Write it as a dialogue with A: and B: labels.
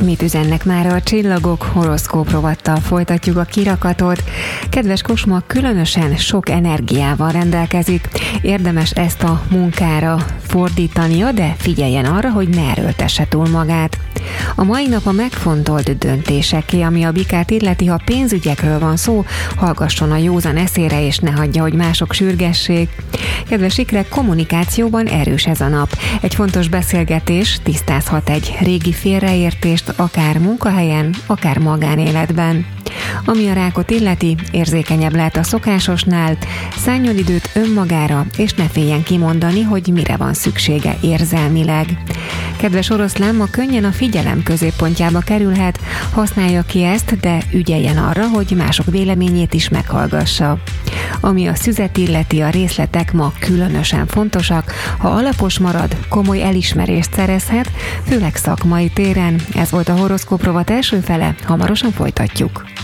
A: Mit üzennek már a csillagok? Horoszkóp rovattal folytatjuk a kirakatot. Kedves Kosma, különösen sok energiával rendelkezik. Érdemes ezt a munkára fordítania, de figyeljen arra, hogy ne erőltesse túl magát. A mai nap a megfontolt döntéseké, ami a bikát illeti, ha pénzügyekről van szó, hallgasson a józan eszére, és ne hagyja, hogy mások sürgessék. Kedves ikrek, kommunikációban erős ez a nap. Egy fontos beszélgetés tisztázhat egy régi félreértést, akár munkahelyen, akár magánéletben. Ami a rákot illeti, érzékenyebb lehet a szokásosnál, szálljon időt önmagára, és ne féljen kimondani, hogy mire van szüksége érzelmileg. Kedves oroszlán, ma könnyen a figyelem középpontjába kerülhet, használja ki ezt, de ügyeljen arra, hogy mások véleményét is meghallgassa. Ami a szüzet illeti, a részletek ma különösen fontosak, ha alapos marad, komoly elismerést szerezhet, főleg szakmai téren. Ez volt a horoszkóp rovat első fele, hamarosan folytatjuk.